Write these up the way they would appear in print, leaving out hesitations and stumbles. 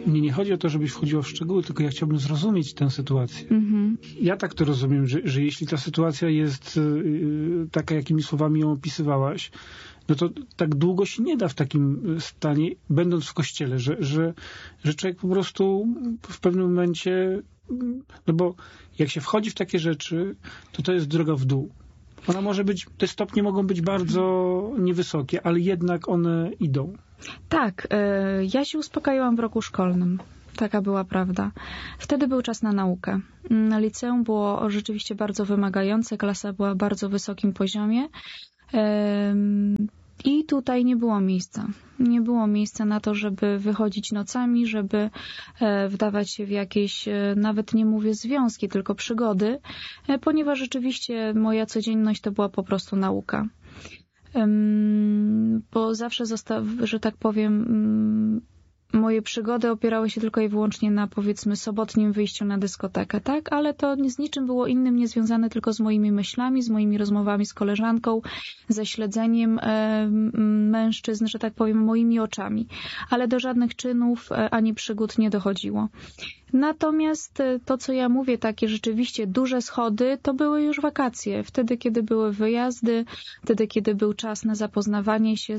mnie nie chodzi o to, żebyś wchodziła w szczegóły, tylko ja chciałbym zrozumieć tę sytuację. Ja tak to rozumiem, że jeśli ta sytuacja jest taka, jakimi słowami ją opisywałaś, no to tak długo się nie da w takim stanie, będąc w kościele, że człowiek po prostu w pewnym momencie, no bo jak się wchodzi w takie rzeczy, to jest droga w dół. Ona może być, te stopnie mogą być bardzo niewysokie, ale jednak one idą. Tak, ja się uspokajałam w roku szkolnym. Taka była prawda. Wtedy był czas na naukę. Liceum było rzeczywiście bardzo wymagające, klasa była w bardzo wysokim poziomie. I tutaj nie było miejsca. Nie było miejsca na to, żeby wychodzić nocami, żeby wdawać się w jakieś, nawet nie mówię związki, tylko przygody, ponieważ rzeczywiście moja codzienność to była po prostu nauka. Bo zawsze że tak powiem, moje przygody opierały się tylko i wyłącznie na, powiedzmy, sobotnim wyjściu na dyskotekę, tak? Ale to z niczym było innym niezwiązane, tylko z moimi myślami, z moimi rozmowami z koleżanką, ze śledzeniem mężczyzn, że tak powiem, moimi oczami. Ale do żadnych czynów ani przygód nie dochodziło. Natomiast to, co ja mówię, takie rzeczywiście duże schody, to były już wakacje. Wtedy, kiedy były wyjazdy, wtedy, kiedy był czas na zapoznawanie się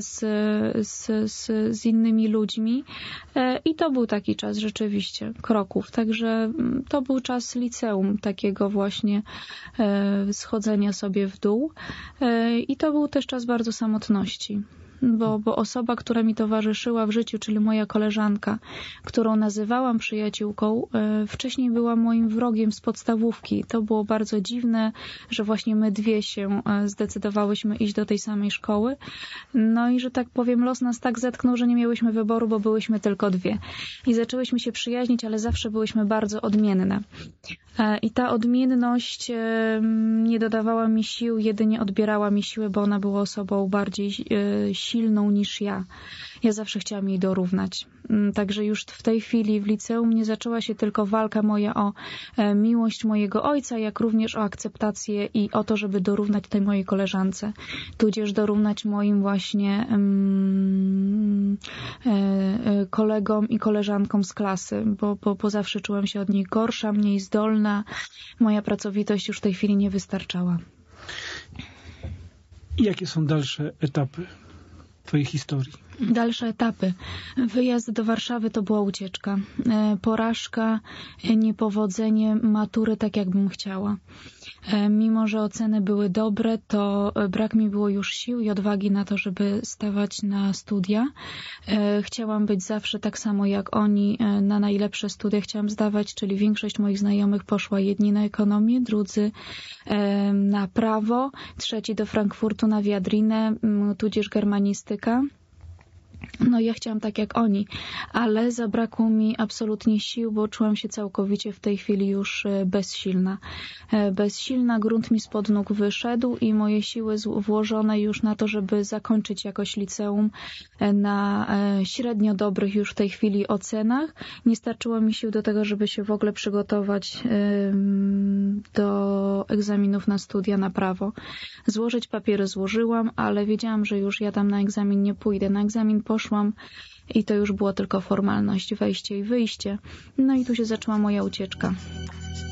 z innymi ludźmi. I to był taki czas rzeczywiście kroków. Także to był czas liceum, takiego właśnie schodzenia sobie w dół. I to był też czas bardzo samotności. Bo osoba, która mi towarzyszyła w życiu, czyli moja koleżanka, którą nazywałam przyjaciółką, wcześniej była moim wrogiem z podstawówki. To było bardzo dziwne, że właśnie my dwie się zdecydowałyśmy iść do tej samej szkoły. No i, że tak powiem, los nas tak zetknął, że nie miałyśmy wyboru, bo byłyśmy tylko dwie. I zaczęłyśmy się przyjaźnić, ale zawsze byłyśmy bardzo odmienne. I ta odmienność nie dodawała mi sił, jedynie odbierała mi siły, bo ona była osobą bardziej silną niż ja. Ja zawsze chciałam jej dorównać. Także już w tej chwili w liceum nie zaczęła się tylko walka moja o miłość mojego ojca, jak również o akceptację i o to, żeby dorównać tej mojej koleżance. Tudzież dorównać moim właśnie kolegom i koleżankom z klasy, bo zawsze czułam się od nich gorsza, mniej zdolna. Moja pracowitość już w tej chwili nie wystarczała. I jakie są dalsze etapy twojej historii? Dalsze etapy. Wyjazd do Warszawy to była ucieczka. Porażka, niepowodzenie matury tak, jakbym chciała. Mimo że oceny były dobre, to brak mi było już sił i odwagi na to, żeby stawać na studia. Chciałam być zawsze tak samo jak oni na najlepsze studia chciałam zdawać, czyli większość moich znajomych poszła, jedni na ekonomię, drudzy na prawo, trzeci do Frankfurtu na wiadrinę, tudzież germanistyka. No ja chciałam tak jak oni, ale zabrakło mi absolutnie sił, bo czułam się całkowicie w tej chwili już bezsilna. Bezsilna, grunt mi spod nóg wyszedł i moje siły włożone już na to, żeby zakończyć jakoś liceum na średnio dobrych już w tej chwili ocenach. Nie starczyło mi sił do tego, żeby się w ogóle przygotować do egzaminów na studia na prawo. Złożyć papiery złożyłam, ale wiedziałam, że już ja tam na egzamin nie pójdę. Na egzamin poszłam i to już było tylko formalność, wejście i wyjście. No i tu się zaczęła moja ucieczka.